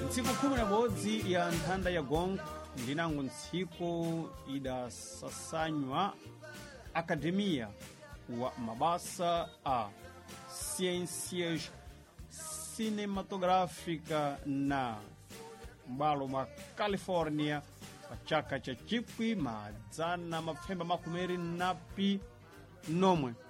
ntsiku 11 ya nthanda ya gong ndinango ntsiku idasasanywa akademia wa mabasa a ciências cinematográfica na mbalo mwa California pa chaka cha chikwi madzana mapfemba makumeri napi nomwe